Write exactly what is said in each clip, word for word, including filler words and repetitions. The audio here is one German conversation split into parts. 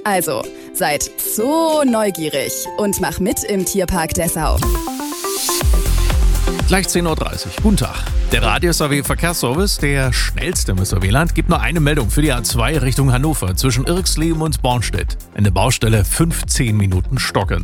Also, seid so neugierig und mach mit im Tierpark Dessau. Gleich zehn Uhr dreißig. Guten Tag. Der Radius A W Verkehrsservice, der schnellste im S A W-Land, gibt nur eine Meldung für die A zwei Richtung Hannover zwischen Irxleben und Bornstedt. Eine Baustelle fünfzehn Minuten stockend.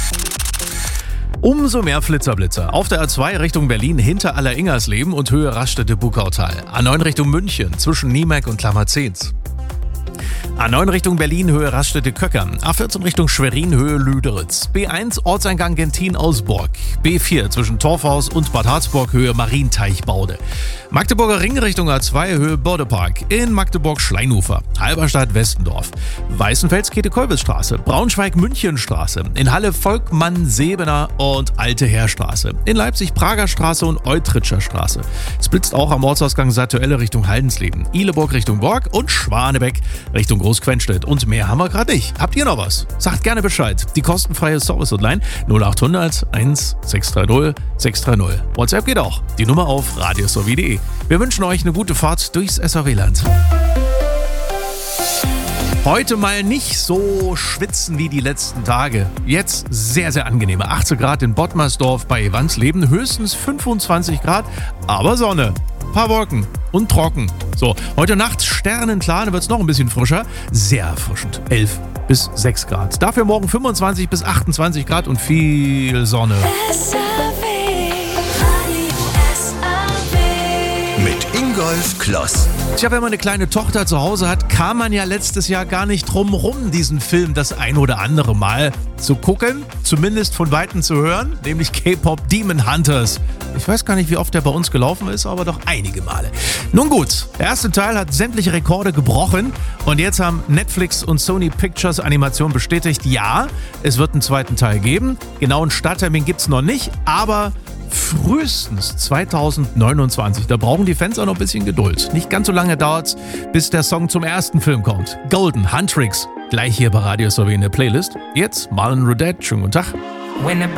Umso mehr Flitzerblitzer. Auf der A zwei Richtung Berlin hinter Aller-Ingersleben und Höhe Raststätte-Buckautal. A neun Richtung München zwischen Niemek und Klammerzehns. A neun Richtung Berlin, Höhe Raststätte-Köckern. A vierzehn Richtung Schwerin, Höhe Lüderitz. B eins Ortseingang Gentin-Ausburg. B vier zwischen Torfhaus und Bad Harzburg, Höhe Marienteichbaude. Magdeburger Ring Richtung A zwei, Höhe Bördepark. In Magdeburg Schleinufer. Halberstadt-Westendorf. Weißenfels-Käthe-Kolbes-Straße. Braunschweig-Münchenstraße. In Halle Volkmann-Sebener und Alte Heerstraße. In Leipzig Prager Straße und Eutritscher Straße. Es blitzt auch am Ortsausgang Satuelle Richtung Haldensleben. Ihleburg Richtung Borg und Schwanebeck Richtung Großquenstedt. Und mehr haben wir gerade nicht. Habt ihr noch was? Sagt gerne Bescheid. Die kostenfreie Service-Hotline null acht hundert eins sechs drei null sechs drei null. WhatsApp geht auch. Die Nummer auf radius a w punkt de. Wir wünschen euch eine gute Fahrt durchs S A W-Land. Heute mal nicht so schwitzen wie die letzten Tage. Jetzt sehr, sehr angenehme achtzehn Grad in Bottmersdorf bei Evansleben, höchstens fünfundzwanzig Grad, aber Sonne. Paar Wolken und trocken. So, heute Nacht sternenklar, dann wird es noch ein bisschen frischer. Sehr erfrischend. elf bis sechs Grad. Dafür morgen fünfundzwanzig bis achtundzwanzig Grad und viel Sonne. S A W, Radio S A W. Mit Ingolf Kloss. Tja, wenn man eine kleine Tochter zu Hause hat, kam man ja letztes Jahr gar nicht drum rum, diesen Film das ein oder andere Mal zu gucken, zumindest von Weitem zu hören, nämlich K-Pop Demon Hunters. Ich weiß gar nicht, wie oft der bei uns gelaufen ist, aber doch einige Male. Nun gut, der erste Teil hat sämtliche Rekorde gebrochen und jetzt haben Netflix und Sony Pictures Animation bestätigt, ja, es wird einen zweiten Teil geben. Genauen Starttermin gibt's noch nicht, aber frühestens zweitausendneunundzwanzig. Da brauchen die Fans auch noch ein bisschen Geduld. Nicht ganz so lange dauert's, bis der Song zum ersten Film kommt. Golden Huntrix, gleich hier bei Radio S A W in der Playlist. Jetzt Marlon Rudette. Schönen guten Tag.